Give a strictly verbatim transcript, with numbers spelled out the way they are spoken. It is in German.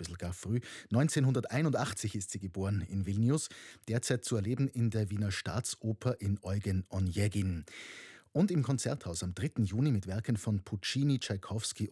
bisschen gar früh. neunzehnhunderteinundachtzig ist sie geboren in Vilnius, derzeit zu erleben in der Wiener Staatsoper in Eugen Onegin. Und im Konzerthaus am dritten Juni mit Werken von Puccini, Tschaikowski